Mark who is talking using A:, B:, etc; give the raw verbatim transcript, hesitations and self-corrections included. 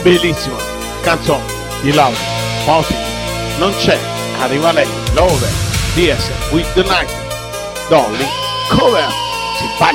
A: bellissima canzone di Laura Pausini. Non c'è, arriva lei, Love, D S with the Night, Dolly, cover, si balla.